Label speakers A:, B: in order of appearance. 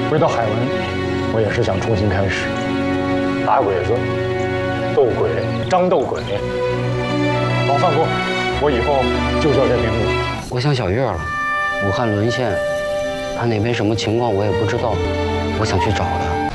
A: 回到海文，我也是想重新开始，打鬼子、斗鬼、张斗鬼。老范公，我以后就叫这名字。
B: 我想小月了，武汉沦陷，他那边什么情况我也不知道，我想去找他。